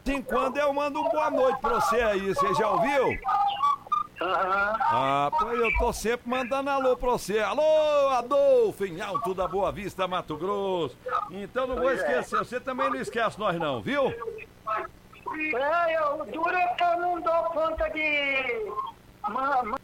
em quando eu mando um boa noite pra você aí, você já ouviu? Ah, pois eu tô sempre mandando alô pra você. Alô, Adolfo, em Alto da Boa Vista, Mato Grosso. Então não vou esquecer, você também não esquece nós não, viu? O duro é que eu não dou conta de